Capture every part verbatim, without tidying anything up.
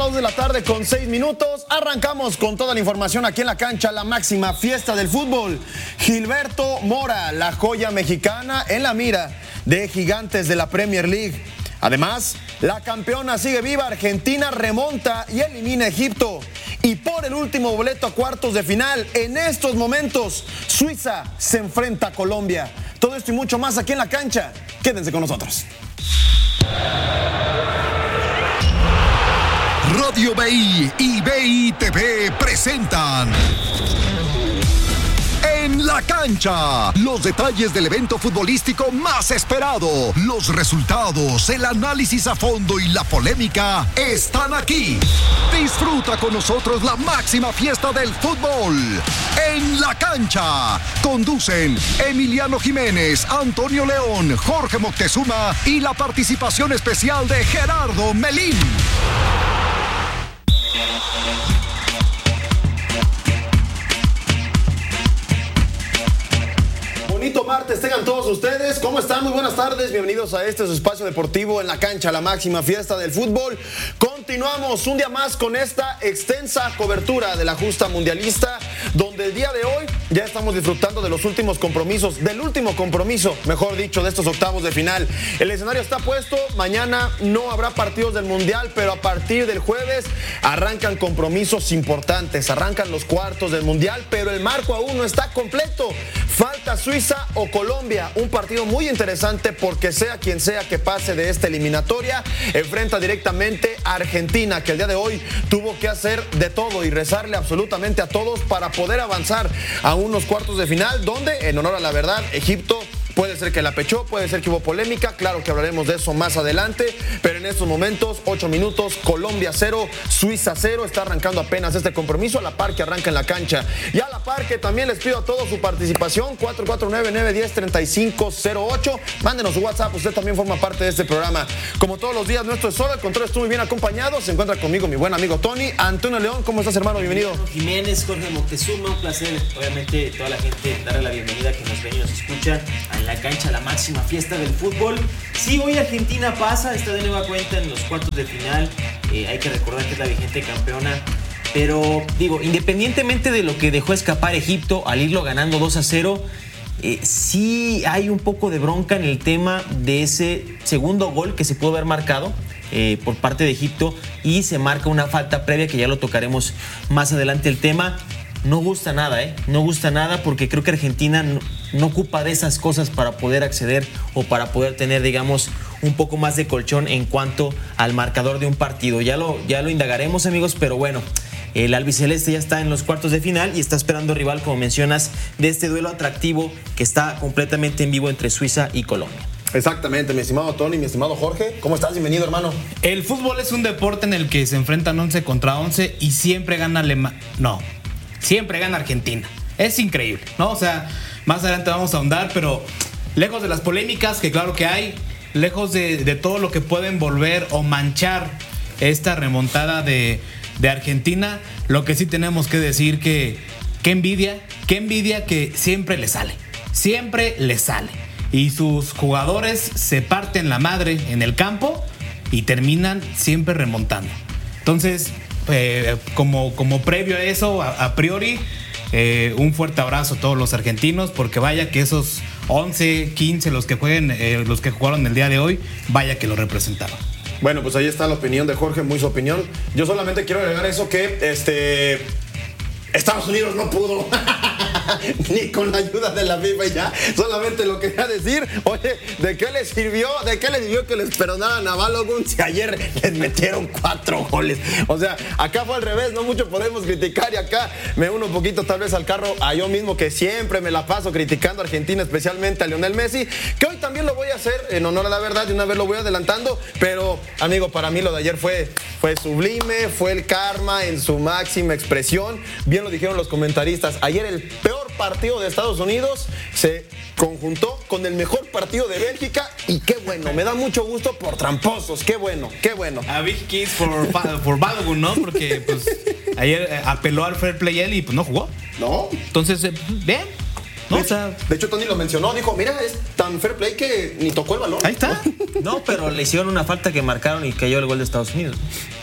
dos de la tarde con seis minutos. Arrancamos con toda la información aquí en la cancha, la máxima fiesta del fútbol. Gilberto Mora, la joya mexicana en la mira de gigantes de la Premier League. Además, la campeona sigue viva, Argentina remonta y elimina a Egipto. Y por el último boleto a cuartos de final, en estos momentos, Suiza se enfrenta a Colombia. Todo esto y mucho más aquí en la cancha. Quédense con nosotros. Radio B I y B I T V presentan En la Cancha, los detalles del evento futbolístico más esperado, los resultados, el análisis a fondo y la polémica están aquí. Disfruta con nosotros la máxima fiesta del fútbol. En la Cancha, conducen Emiliano Jiménez, Antonio León, Jorge Moctezuma y la participación especial de Gerardo Melín. Bonito martes tengan todos ustedes. ¿Cómo están? Muy buenas tardes. Bienvenidos a este su espacio deportivo en la cancha, la máxima fiesta del fútbol. Continuamos un día más con esta extensa cobertura de la justa mundialista, donde el día de hoy ya estamos disfrutando de los últimos compromisos, del último compromiso, mejor dicho, de estos octavos de final. El escenario está puesto. Mañana no habrá partidos del mundial, pero a partir del jueves arrancan compromisos importantes. Arrancan los cuartos del mundial, pero el marco aún no está completo. Falta Suiza o Colombia, un partido muy interesante porque sea quien sea que pase de esta eliminatoria, enfrenta directamente a Argentina, que el día de hoy tuvo que hacer de todo y rezarle absolutamente a todos para poder avanzar a unos cuartos de final, donde, en honor a la verdad, Egipto puede ser que la pechó, puede ser que hubo polémica, claro que hablaremos de eso más adelante, pero en estos momentos, ocho minutos, Colombia cero, Suiza cero, está arrancando apenas este compromiso, a la par que arranca en la cancha. Y a la par que también les pido a todos su participación, cuatro cuatro nueve, nueve uno cero, tres cinco cero ocho, mándenos su WhatsApp, usted también forma parte de este programa. Como todos los días, nuestro es solo, el control estuvo muy bien acompañado, se encuentra conmigo mi buen amigo Tony. Antonio León, ¿cómo estás, hermano? Bienvenido. Jiménez, Jorge Moctezuma, un placer, obviamente, toda la gente, darle la bienvenida que nos ven y nos escucha en la cancha, la máxima fiesta del fútbol. Sí, hoy Argentina pasa, está de nueva cuenta en los cuartos de final. Eh, hay que recordar que es la vigente campeona. Pero, digo, independientemente de lo que dejó escapar Egipto al irlo ganando dos a cero, eh, sí hay un poco de bronca en el tema de ese segundo gol que se pudo haber marcado eh, por parte de Egipto y se marca una falta previa que ya lo tocaremos más adelante el tema. No gusta nada, ¿eh? No gusta nada porque creo que Argentina no, no ocupa de esas cosas para poder acceder o para poder tener, digamos, un poco más de colchón en cuanto al marcador de un partido. Ya lo, ya lo indagaremos, amigos, pero bueno, el albiceleste ya está en los cuartos de final y está esperando rival, como mencionas, de este duelo atractivo que está completamente en vivo entre Suiza y Colombia. Exactamente, mi estimado Tony, mi estimado Jorge. ¿Cómo estás? Bienvenido, hermano. El fútbol es un deporte en el que se enfrentan once contra once y siempre gana Alemania. No. Siempre gana Argentina. Es increíble, ¿no? O sea, más adelante vamos a ahondar, pero lejos de las polémicas, que claro que hay, lejos de, de todo lo que puede envolver o manchar esta remontada de, de Argentina, lo que sí tenemos que decir que qué envidia, qué envidia que siempre le sale. Siempre le sale. Y sus jugadores se parten la madre en el campo y terminan siempre remontando. Entonces, Eh, como, como previo a eso, a, a priori, eh, un fuerte abrazo a todos los argentinos, porque vaya que esos once, quince, los que jueguen, eh, los que jugaron el día de hoy, vaya que lo representaron. Bueno, pues ahí está la opinión de Jorge, muy su opinión. Yo solamente quiero agregar eso que este Estados Unidos no pudo ni con la ayuda de la FIFA y ya. Solamente lo quería decir. Oye, ¿de qué les sirvió? ¿De qué les sirvió que les perdonaran a Balogun si ayer les metieron cuatro goles? O sea, acá fue al revés, no mucho podemos criticar y acá me uno un poquito tal vez al carro a yo mismo que siempre me la paso criticando a Argentina, especialmente a Lionel Messi, que hoy también lo voy a hacer en honor a la verdad y una vez lo voy adelantando, pero amigo, para mí lo de ayer fue, fue sublime, fue el karma en su máxima expresión. Bien lo dijeron los comentaristas, ayer el peor partido de Estados Unidos se conjuntó con el mejor partido de Bélgica y qué bueno, me da mucho gusto por tramposos, qué bueno, qué bueno. A big kiss for, for Balogun, ¿no? Porque pues ayer apeló al fair play él y pues no jugó. No. Entonces, eh, bien. ¿No? De, o sea, de hecho, Tony lo mencionó, dijo, mira, es tan fair play que ni tocó el balón. Ahí está. No, pero le hicieron una falta que marcaron y cayó el gol de Estados Unidos.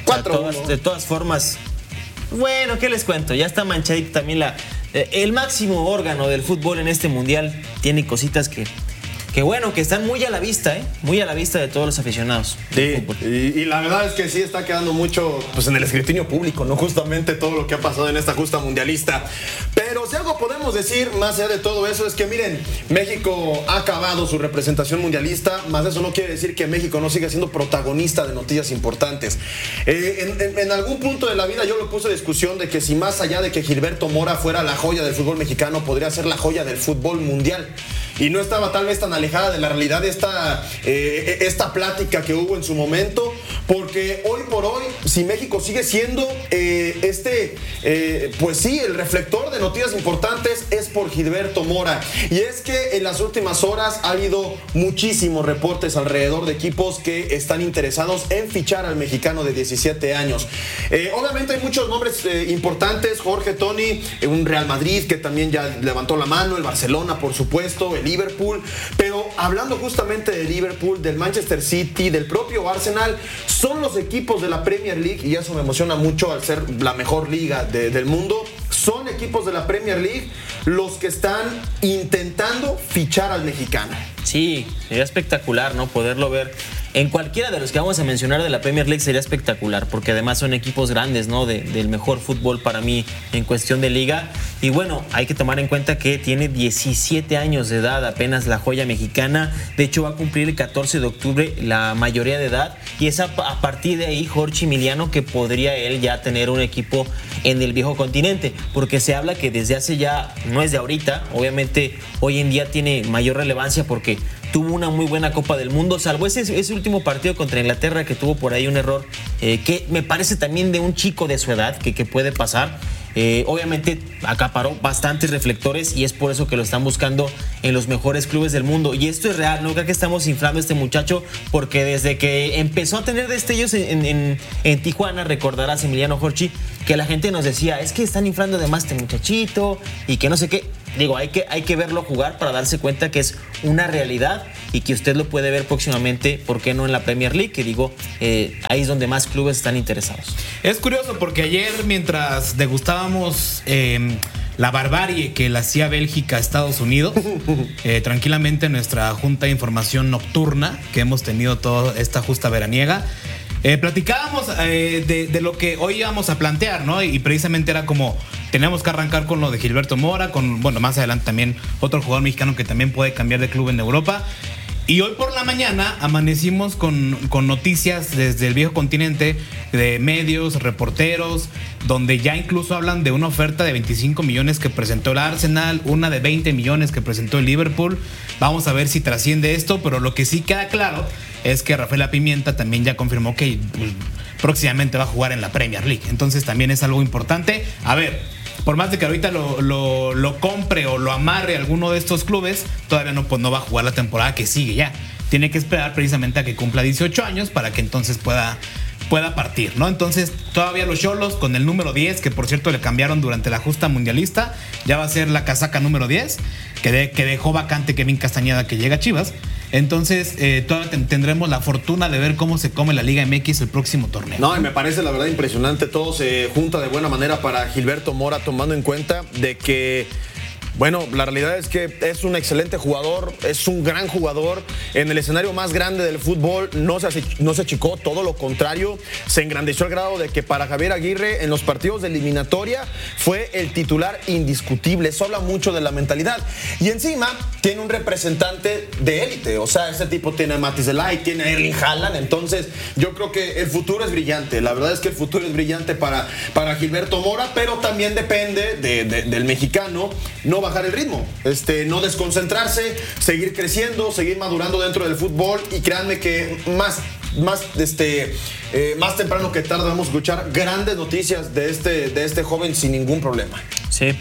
cuatro de, todas, de todas formas, bueno, ¿qué les cuento? Ya está manchadito también la, eh, el máximo órgano del fútbol en este mundial. Tiene cositas que... Que bueno, que están muy a la vista, ¿eh? Muy a la vista de todos los aficionados. Sí, y, y la verdad es que sí está quedando mucho pues, en el escrutinio público, ¿no? Justamente todo lo que ha pasado en esta justa mundialista. Pero si algo podemos decir, más allá de todo eso, es que miren, México ha acabado su representación mundialista, más eso no quiere decir que México no siga siendo protagonista de noticias importantes. Eh, en, en, en algún punto de la vida yo lo puse a discusión de que si más allá de que Gilberto Mora fuera la joya del fútbol mexicano, podría ser la joya del fútbol mundial. Y no estaba tal vez tan alejada de la realidad de esta, eh, esta plática que hubo en su momento, porque hoy por hoy, si México sigue siendo eh, este, eh, pues sí, el reflector de noticias importantes, es por Gilberto Mora. Y es que en las últimas horas ha habido muchísimos reportes alrededor de equipos que están interesados en fichar al mexicano de diecisiete años. Eh, obviamente hay muchos nombres eh, importantes, Jorge, Tony, eh, un Real Madrid que también ya levantó la mano, el Barcelona, por supuesto, el Liverpool, pero hablando justamente de Liverpool, del Manchester City, del propio Arsenal, son los equipos de la Premier League, y eso me emociona mucho al ser la mejor liga de, del mundo, son equipos de la Premier League los que están intentando fichar al mexicano. Sí, sería espectacular, ¿no? Poderlo ver en cualquiera de los que vamos a mencionar de la Premier League sería espectacular, porque además son equipos grandes, ¿no? De, del mejor fútbol para mí en cuestión de liga. Y bueno, hay que tomar en cuenta que tiene diecisiete años de edad, apenas la joya mexicana. De hecho, va a cumplir el catorce de octubre la mayoría de edad. Y es a, a partir de ahí, Jorge Emiliano, que podría él ya tener un equipo en el viejo continente. Porque se habla que desde hace ya, no es de ahorita, obviamente hoy en día tiene mayor relevancia porque tuvo una muy buena Copa del Mundo, salvo ese, ese último partido contra Inglaterra que tuvo por ahí un error eh, que me parece también de un chico de su edad que, que puede pasar. Eh, obviamente acaparó bastantes reflectores y es por eso que lo están buscando en los mejores clubes del mundo. Y esto es real, no creo que estamos inflando a este muchacho, porque desde que empezó a tener destellos en, en, en Tijuana, recordarás, Emiliano Jorchi, que la gente nos decía, es que están inflando de más este muchachito y que no sé qué. Digo, hay que, hay que verlo jugar para darse cuenta que es una realidad y que usted lo puede ver próximamente, ¿por qué no en la Premier League? Que digo, eh, ahí es donde más clubes están interesados. Es curioso porque ayer, mientras degustábamos eh, la barbarie que le hacía Bélgica a Estados Unidos, eh, tranquilamente en nuestra junta de información nocturna que hemos tenido toda esta justa veraniega, Eh, platicábamos eh, de, de lo que hoy íbamos a plantear, ¿no? Y precisamente era como, tenemos que arrancar con lo de Gilberto Mora, con, bueno, más adelante también otro jugador mexicano que también puede cambiar de club en Europa. Y hoy por la mañana amanecimos con, con noticias desde el viejo continente, de medios, reporteros, donde ya incluso hablan de una oferta de veinticinco millones que presentó el Arsenal, una de veinte millones que presentó el Liverpool. Vamos a ver si trasciende esto, pero lo que sí queda claro es que Rafael Pimienta también ya confirmó que pues, próximamente va a jugar en la Premier League. Entonces también es algo importante. A ver, por más de que ahorita lo, lo, lo compre o lo amarre alguno de estos clubes, todavía no, pues, no va a jugar la temporada que sigue ya. Tiene que esperar precisamente a que cumpla dieciocho años para que entonces pueda, pueda partir, ¿no? Entonces todavía los Xolos con el número diez, que por cierto le cambiaron durante la justa mundialista, ya va a ser la casaca número diez, que, de, que dejó vacante Kevin Castañeda, que llega a Chivas. Entonces eh, todavía tendremos la fortuna de ver cómo se come la Liga M X el próximo torneo. No, y me parece la verdad impresionante, todo se junta de buena manera para Gilberto Mora, tomando en cuenta de que, bueno, la realidad es que es un excelente jugador, es un gran jugador en el escenario más grande del fútbol, no se, no se achicó, todo lo contrario, se engrandeció al grado de que para Javier Aguirre en los partidos de eliminatoria fue el titular indiscutible. Eso habla mucho de la mentalidad y encima tiene un representante de élite, o sea, ese tipo tiene a Matthijs de Ligt, tiene a Erling Haaland, entonces yo creo que el futuro es brillante, la verdad es que el futuro es brillante para, para Gilberto Mora, pero también depende de, de, del mexicano no bajar el ritmo, este, no desconcentrarse, seguir creciendo, seguir madurando dentro del fútbol y créanme que más, más, este, eh, más temprano que tarde vamos a escuchar grandes noticias de este, de este joven sin ningún problema. Sí,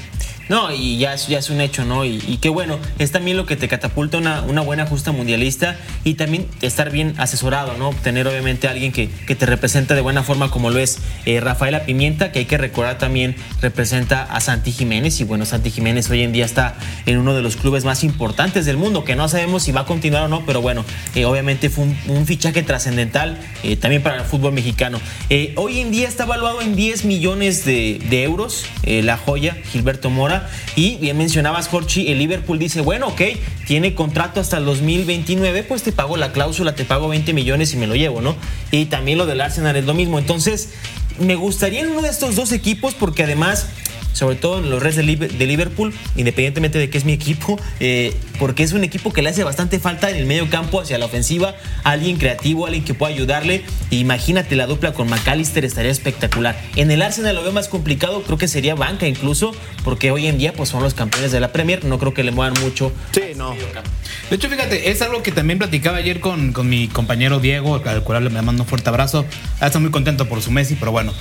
No, y ya es, ya es un hecho, ¿no? Y, y qué bueno, es también lo que te catapulta una, una buena justa mundialista y también estar bien asesorado, ¿no? Tener obviamente a alguien que, que te representa de buena forma como lo es eh, Rafaela Pimienta, que hay que recordar también representa a Santi Jiménez y bueno, Santi Jiménez hoy en día está en uno de los clubes más importantes del mundo, que no sabemos si va a continuar o no, pero bueno, eh, obviamente fue un, un fichaje trascendental eh, también para el fútbol mexicano. Eh, hoy en día está evaluado en diez millones de, de euros eh, la joya Gilberto Mora. Y bien mencionabas, Jorge, el Liverpool dice, bueno, ok, tiene contrato hasta el dos mil veintinueve, pues te pago la cláusula, te pago veinte millones y me lo llevo, ¿no? Y también lo del Arsenal es lo mismo. Entonces, me gustaría en uno de estos dos equipos, porque además, sobre todo en los Reds de Liverpool, independientemente de que es mi equipo, eh, porque es un equipo que le hace bastante falta en el medio campo hacia la ofensiva, alguien creativo, alguien que pueda ayudarle. Imagínate la dupla con McAllister, estaría espectacular. En el Arsenal lo veo más complicado, creo que sería banca incluso, porque hoy en día pues son los campeones de la Premier, no creo que le muevan mucho. Sí, no. De hecho, fíjate, es algo que también platicaba ayer con, con mi compañero Diego, al cual le mando un fuerte abrazo. Está muy contento por su Messi, pero bueno.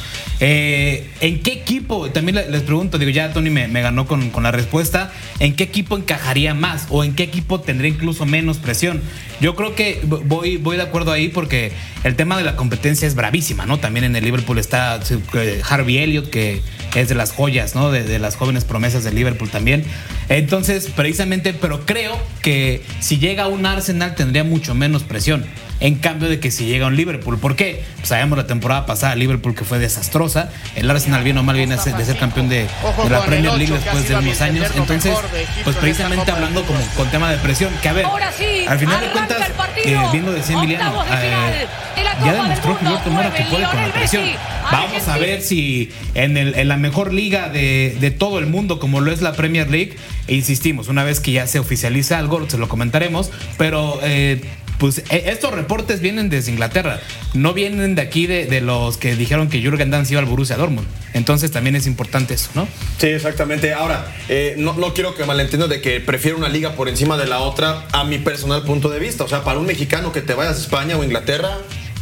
Eh, ¿En qué equipo? También les pregunto, digo, ya Tony me, me ganó con, con la respuesta. ¿En qué equipo encajaría más? ¿O en qué equipo tendría incluso menos presión? Yo creo que voy, voy de acuerdo ahí porque el tema de la competencia es bravísima, ¿no? También en el Liverpool está Harvey Elliott, que es de las joyas, ¿no? De, de las jóvenes promesas del Liverpool también. Entonces, precisamente, pero creo que si llega un Arsenal tendría mucho menos presión. En cambio de que si llega un Liverpool. ¿Por qué? Pues sabemos la temporada pasada Liverpool que fue desastrosa. El Arsenal bien o mal viene de ser campeón de, de la Premier League después de unos años. Entonces, pues precisamente hablando como con tema de presión, que a ver, al final de cuentas, eh, bien lo decía Emiliano, eh, ya demostró Gilberto Mora que puede con la presión. Vamos a ver si en, el, en la mejor liga de, de todo el mundo, como lo es la Premier League, e insistimos, una vez que ya se oficializa algo, se lo comentaremos, pero eh, pues estos reportes vienen desde Inglaterra, no vienen de aquí de, de los que dijeron que Jürgen Damm iba al Borussia Dortmund. Entonces también es importante eso, ¿no? Sí, exactamente. Ahora, eh, no, no quiero que malentiendan de que prefiero una liga por encima de la otra a mi personal punto de vista. O sea, para un mexicano que te vayas a España o Inglaterra,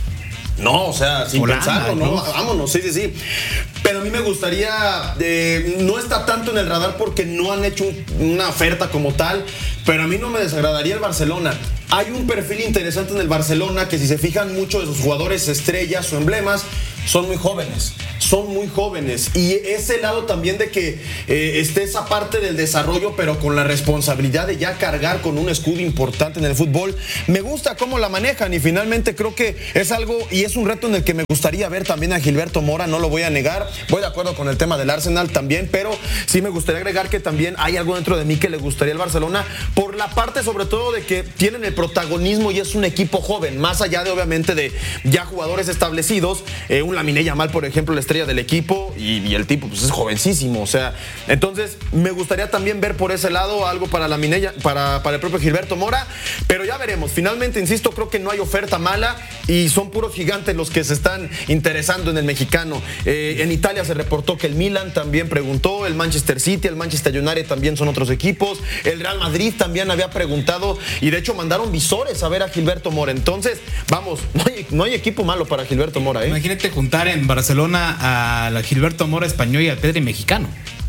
no, o sea, sin Holanda, pensarlo, ¿no? ¿no? Vámonos, sí, sí, sí. Pero a mí me gustaría, eh, no está tanto en el radar porque no han hecho un, una oferta como tal, pero a mí no me desagradaría el Barcelona. Hay un perfil interesante en el Barcelona que si se fijan muchos de sus jugadores estrellas o emblemas son muy jóvenes, son muy jóvenes y ese lado también de que eh, esté esa parte del desarrollo pero con la responsabilidad de ya cargar con un escudo importante en el fútbol, me gusta cómo la manejan y finalmente creo que es algo y es un reto en el que me gustaría ver también a Gilberto Mora, no lo voy a negar, voy de acuerdo con el tema del Arsenal también, pero sí me gustaría agregar que también hay algo dentro de mí que le gustaría al Barcelona por la parte sobre todo de que tienen el protagonismo y es un equipo joven, más allá de obviamente de ya jugadores establecidos, eh, un Lamine Yamal por ejemplo, la estrella del equipo y, y el tipo pues es jovencísimo, o sea, entonces me gustaría también ver por ese lado algo para Lamine, para, para el propio Gilberto Mora, pero ya veremos, finalmente insisto, creo que no hay oferta mala y son puros gigantes los que se están interesando en el mexicano. Eh, en Italia se reportó que el Milan también preguntó, el Manchester City, el Manchester United también son otros equipos, el Real Madrid también había preguntado y de hecho mandaron visores a ver a Gilberto Mora, entonces vamos, no hay, no hay equipo malo para Gilberto Mora, ¿eh? Imagínate juntar en Barcelona a Gilberto Mora español y al Pedri mexicano.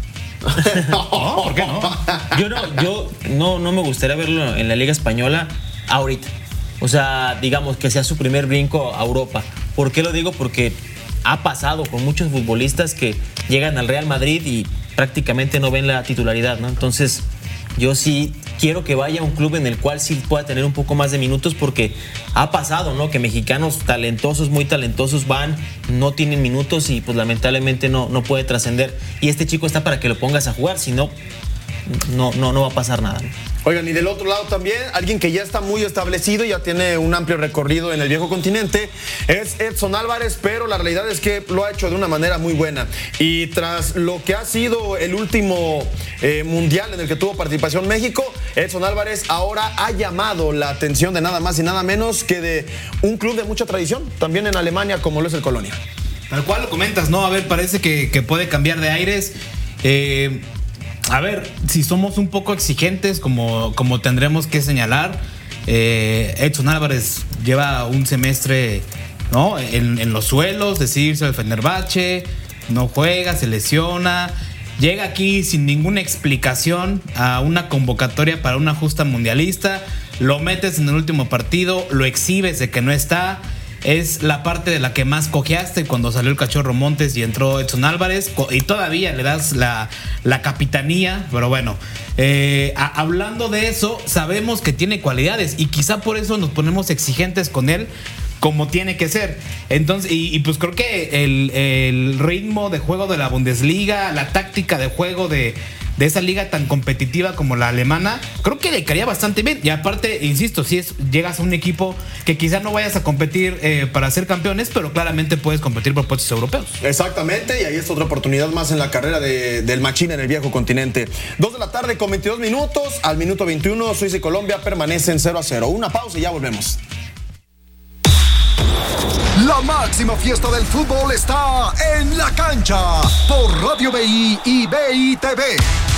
No, ¿por qué no? Yo no, yo no, no me gustaría verlo en la Liga Española ahorita. O sea, digamos que sea su primer brinco a Europa. ¿Por qué lo digo? Porque ha pasado con muchos futbolistas que llegan al Real Madrid y prácticamente no ven la titularidad, ¿no? Entonces, yo sí quiero que vaya a un club en el cual sí pueda tener un poco más de minutos porque ha pasado, ¿no? Que mexicanos talentosos, muy talentosos van, no tienen minutos y pues lamentablemente no, no puede trascender. Y este chico está para que lo pongas a jugar, si no, no, no, no va a pasar nada, ¿no? Oigan, y del otro lado también, alguien que ya está muy establecido, ya tiene un amplio recorrido en el viejo continente, es Edson Álvarez, pero la realidad es que lo ha hecho de una manera muy buena. Y tras lo que ha sido el último eh, mundial en el que tuvo participación México, Edson Álvarez ahora ha llamado la atención de nada más y nada menos que de un club de mucha tradición, también en Alemania, como lo es el Colonia. Tal cual lo comentas, ¿no? A ver, parece que, que puede cambiar de aires. Eh... A ver, si somos un poco exigentes, como, como tendremos que señalar, eh, Edson Álvarez lleva un semestre, ¿no? en, en los suelos, decidirse al Fenerbahce, no juega, se lesiona. llega aquí sin ninguna explicación a una convocatoria para una justa mundialista, lo metes en el último partido, lo exhibes de que no está. Es la parte de la que más cojeaste cuando salió el Cachorro Montes y entró Edson Álvarez, y todavía le das la, la capitanía, pero bueno, eh, a, hablando de eso, sabemos que tiene cualidades y quizá por eso nos ponemos exigentes con él, como tiene que ser. Entonces, y, y pues creo que el, el ritmo de juego de la Bundesliga, la táctica de juego de, de esa liga tan competitiva como la alemana, creo que le caería bastante bien. Y aparte, insisto, si es, llegas a un equipo que quizá no vayas a competir eh, para ser campeones, pero claramente puedes competir por puestos europeos. Exactamente, y ahí está otra oportunidad más en la carrera de, del Machín en el viejo continente. Dos de la tarde con veintidós minutos, al minuto veintiuno, Suiza y Colombia permanecen cero a cero. Una pausa y ya volvemos. La máxima fiesta del fútbol está en la cancha por Radio B I y B I T V.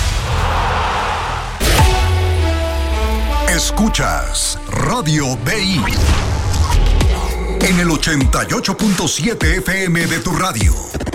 Escuchas Radio B I en el ochenta y ocho punto siete F M de tu radio.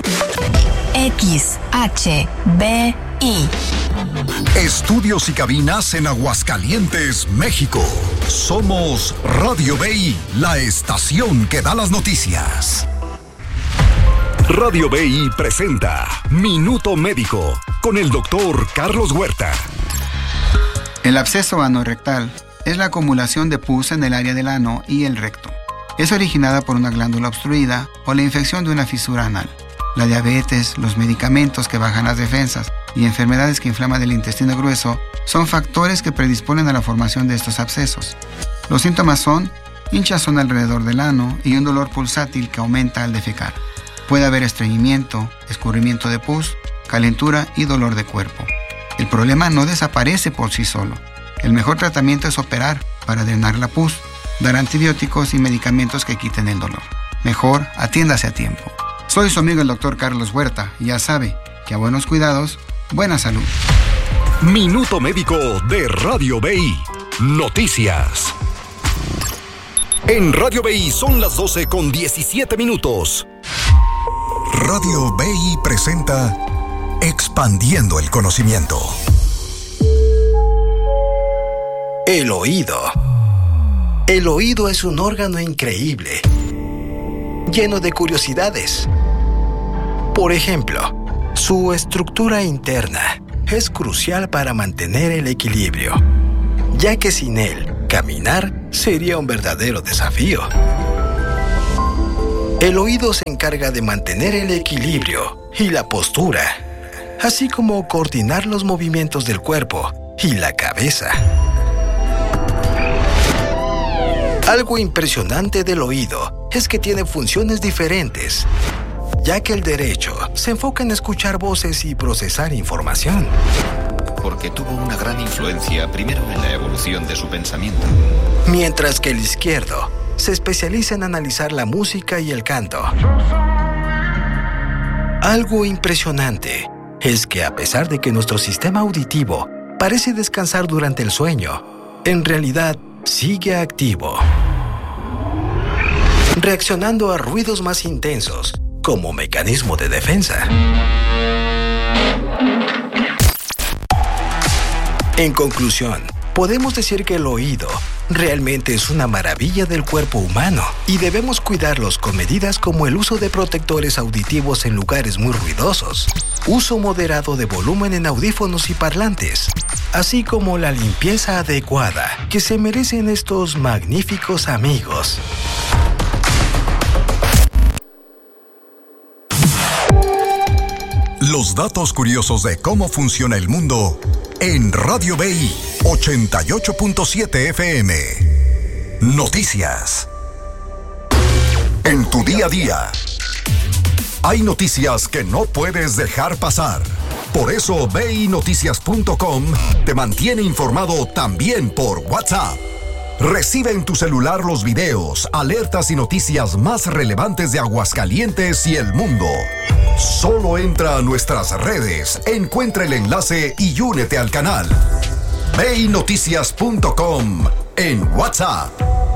X H B I. Estudios y cabinas en Aguascalientes, México. Somos Radio B I, la estación que da las noticias. Radio B I presenta Minuto Médico con el doctor Carlos Huerta. El absceso anorrectal es la acumulación de pus en el área del ano y el recto. Es originada por una glándula obstruida o la infección de una fisura anal. La diabetes, los medicamentos que bajan las defensas y enfermedades que inflaman el intestino grueso son factores que predisponen a la formación de estos abscesos. Los síntomas son hinchazón alrededor del ano y un dolor pulsátil que aumenta al defecar. Puede haber estreñimiento, escurrimiento de pus, calentura y dolor de cuerpo. El problema no desaparece por sí solo. El mejor tratamiento es operar para drenar la pus, dar antibióticos y medicamentos que quiten el dolor. Mejor, atiéndase a tiempo. Soy su amigo el doctor Carlos Huerta y ya sabe que a buenos cuidados, buena salud. Minuto Médico de Radio B I. Noticias. En Radio B I son las doce con diecisiete minutos. Radio B I presenta Expandiendo el conocimiento. El oído. El oído es un órgano increíble, lleno de curiosidades. Por ejemplo, su estructura interna es crucial para mantener el equilibrio, ya que sin él, caminar sería un verdadero desafío. El oído se encarga de mantener el equilibrio y la postura, así como coordinar los movimientos del cuerpo y la cabeza. Algo impresionante del oído es que tiene funciones diferentes, ya que el derecho se enfoca en escuchar voces y procesar información. Porque tuvo una gran influencia primero en la evolución de su pensamiento. Mientras que el izquierdo se especializa en analizar la música y el canto. Algo impresionante es que a pesar de que nuestro sistema auditivo parece descansar durante el sueño, en realidad sigue activo, reaccionando a ruidos más intensos como mecanismo de defensa. En conclusión, podemos decir que el oído realmente es una maravilla del cuerpo humano y debemos cuidarlos con medidas como el uso de protectores auditivos en lugares muy ruidosos, uso moderado de volumen en audífonos y parlantes, así como la limpieza adecuada que se merecen estos magníficos amigos. Los datos curiosos de cómo funciona el mundo en Radio B I ochenta y ocho punto siete F M. Noticias. En tu día a día, hay noticias que no puedes dejar pasar. Por eso B I noticias punto com te mantiene informado también por WhatsApp. Recibe en tu celular los videos, alertas y noticias más relevantes de Aguascalientes y el mundo. Solo entra a nuestras redes, encuentra el enlace y únete al canal. B I noticias punto com en WhatsApp.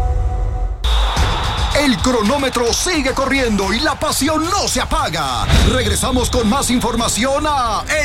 El cronómetro sigue corriendo y la pasión no se apaga. Regresamos con más información a